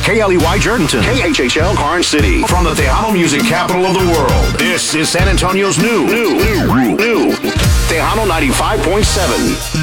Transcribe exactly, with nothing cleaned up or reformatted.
K L E Y Jordanton, K H H L Karn City. From the Tejano music capital of the world, this is San Antonio's new, new, new, new Tejano ninety-five point seven.